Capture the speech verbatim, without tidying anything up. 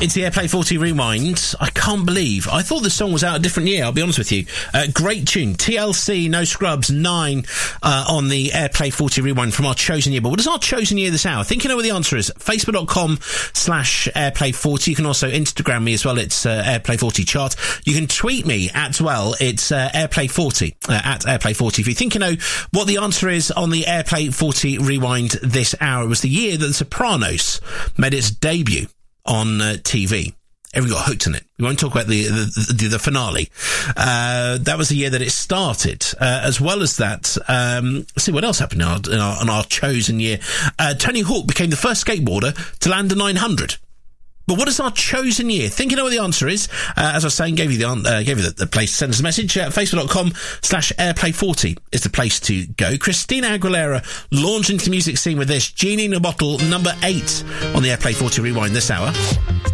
It's the Airplay forty Rewind. I can't believe. I thought the song was out a different year, I'll be honest with you. Uh, great tune. T L C, No Scrubs, nine uh, on the Airplay forty Rewind from our chosen year. But what is our chosen year this hour? I think you know what the answer is. Facebook.com slash Airplay forty. You can also Instagram me as well. It's uh, Airplay forty chart. You can tweet me as well. It's uh, Airplay forty, uh, at Airplay forty. If you think you know what the answer is on the Airplay forty Rewind this hour, it was the year that The Sopranos made its debut on uh, T V. Everyone got hooked on it. We won't talk about the the, the, the finale. Uh, that was the year that it started. Uh, as well as that, um, let's see what else happened in our, in our, in our chosen year. Uh, Tony Hawk became the first skateboarder to land a nine hundred. But what is our chosen year? Think you know what the answer is. Uh, as I was saying, gave you the uh, gave you the, the place to send us a message. Uh, Facebook.com slash Airplay forty is the place to go. Christina Aguilera launched into the music scene with this. Genie in a Bottle, number eight on the Airplay forty Rewind this hour.